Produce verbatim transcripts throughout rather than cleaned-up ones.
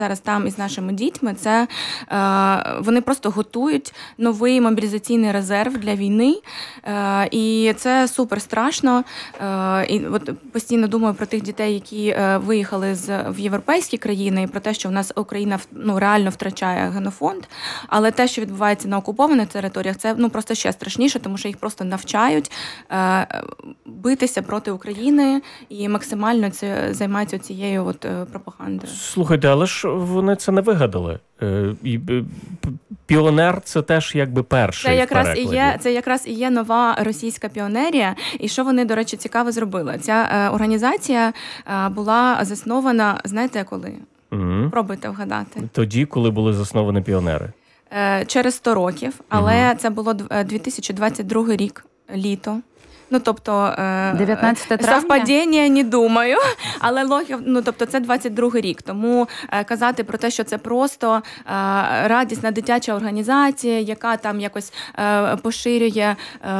зараз там із нашими дітьми, це е, вони просто готують новий мобілізаційний резерв для війни, е, і це супер страшно. Е, і от постійно думаю про тих дітей, які е, виїхали з в європейські країни, і про те, що в нас Україна ну реально втрачає генофонд. Але те, що відбувається на окупованих територіях, це ну просто ще страшніше, тому що їх просто навчають е, битися проти України і максимально це займаються цією от пропагандою. Слухайте, але ж вони це не вигадали. І піонер – це теж якби перший це якраз в і є, це якраз і є нова російська піонерія. І що вони, до речі, цікаво зробили? Ця е, організація е, була заснована, знаєте, коли? Угу. Пробуйте вгадати. Тоді, коли були засновані піонери. Е, через сто років, але угу. це було дві тисячі двадцять другий рік, літо. Ну, тобто, дев'ятнадцяте травня? Совпадіння, не думаю, але логіка, ну, тобто це двадцять другий рік, тому казати про те, що це просто радісна дитяча організація, яка там якось поширює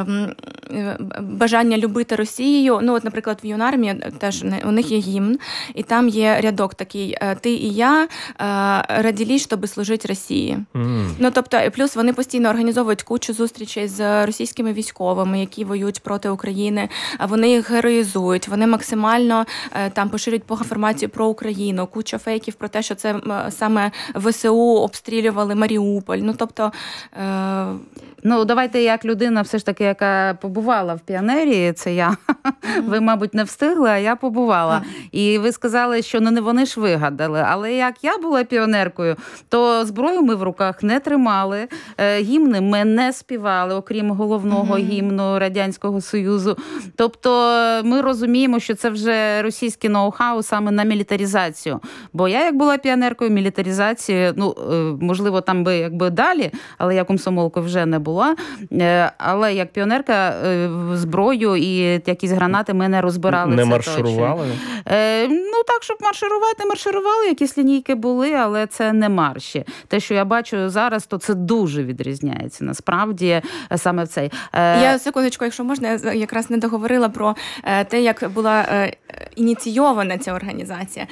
бажання любити Росію. Ну, от, наприклад, в Юнармії теж у них є гімн, і там є рядок такий: «Ти і я родились, щоб служити Росії». Mm. Ну, тобто, плюс вони постійно організовують кучу зустрічей з російськими військовими, які воюють проти України, вони їх героїзують, вони максимально там поширюють інформацію про Україну, куча фейків про те, що це саме ВСУ обстрілювали Маріуполь. Ну, тобто... Е... Ну, давайте, як людина, все ж таки, яка побувала в піонерії, це я, mm-hmm. ви, мабуть, не встигли, а я побувала. Mm-hmm. І ви сказали, що не вони ж вигадали. Але як я була піонеркою, то зброю ми в руках не тримали, гімни ми не співали, окрім головного mm-hmm. гімну Радянського Союзу. Тобто ми розуміємо, що це вже російське ноу-хау саме на мілітаризацію. Бо я, як була піонеркою, мілітаризації, ну, можливо, там би якби далі, але я комсомолкою вже не була. Була, але як піонерка зброю і якісь гранати ми не розбирали. Не марширували? Е, ну так, щоб марширувати, марширували, якісь лінійки були, але це не марші. Те, що я бачу зараз, то це дуже відрізняється. Насправді, саме в цей. Е... Я, секундочку, якщо можна, я якраз не договорила про те, як була ініційована ця організація.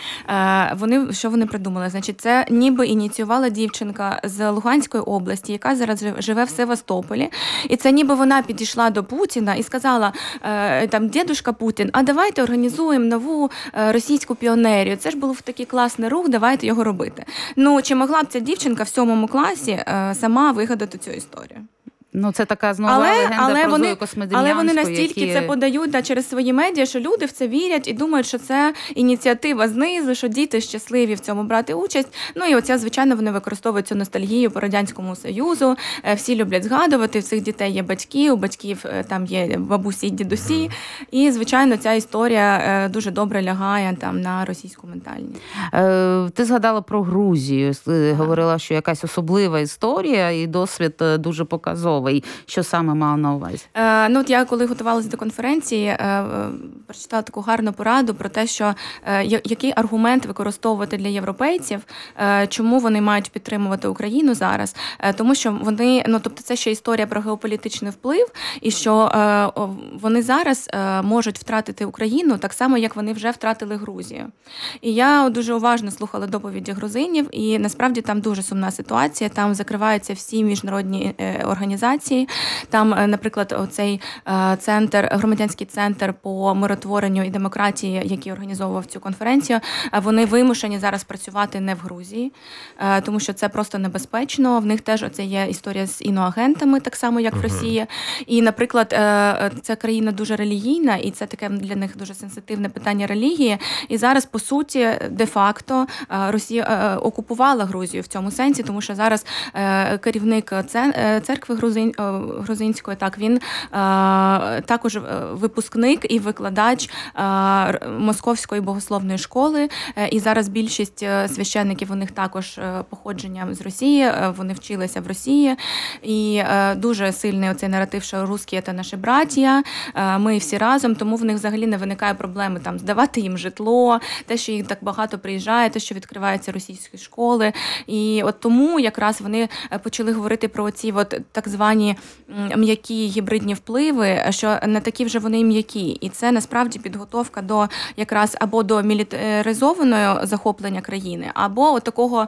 Вони, що вони придумали? Значить, це ніби ініціювала дівчинка з Луганської області, яка зараз живе в Севастополі. І це ніби вона підійшла до Путіна і сказала, там, дідушка Путін, а давайте організуємо нову російську піонерію. Це ж був такий класний рух, давайте його робити. Ну, чи могла б ця дівчинка в сьомому класі сама вигадати цю історію? Ну, це така знову але, легенда але про вони, Зою Космодем'янську. Але вони настільки які... це подають да, через свої медіа, що люди в це вірять і думають, що це ініціатива знизу, що діти щасливі в цьому брати участь. Ну і оця, звичайно, вони використовують цю ностальгію по Радянському Союзу. Всі люблять згадувати, в цих дітей є батьки, у батьків там є бабусі і дідусі. І, звичайно, ця історія дуже добре лягає там на російську ментальність. Е, ти згадала про Грузію. Ти говорила, що якась особлива історія і досвід дуже показовий. Що саме мала на увазі? Е, ну, от я, коли готувалася до конференції, е, прочитала таку гарну пораду про те, що е, який аргумент використовувати для європейців, е, чому вони мають підтримувати Україну зараз. Е, тому що вони, ну, тобто це ще історія про геополітичний вплив, і що е, вони зараз е, можуть втратити Україну так само, як вони вже втратили Грузію. І я дуже уважно слухала доповіді грузинів, і насправді там дуже сумна ситуація, там закриваються всі міжнародні е, організації. Там, наприклад, оцей центр, громадянський центр по миротворенню і демократії, який організовував цю конференцію, вони вимушені зараз працювати не в Грузії, тому що це просто небезпечно. В них теж оце є історія з іноагентами, так само, як в Росії. І, наприклад, ця країна дуже релігійна, і це таке для них дуже сенситивне питання релігії. І зараз, по суті, де-факто Росія окупувала Грузію в цьому сенсі, тому що зараз керівник церкви грузинської грузинської, так, він е, також випускник і викладач е, Московської богословної школи, е, і зараз більшість священників у них також походженням з Росії, е, вони вчилися в Росії, і е, дуже сильний оцей наратив, що русські – це наші браття, е, ми всі разом, тому в них взагалі не виникає проблеми там здавати їм житло, те, що їх так багато приїжджає, те, що відкриваються російські школи, і от тому якраз вони почали говорити про ці от так звані звані м'які гібридні впливи, що не такі вже вони м'які. І це насправді підготовка до якраз або до мілітаризованого захоплення країни, або от такого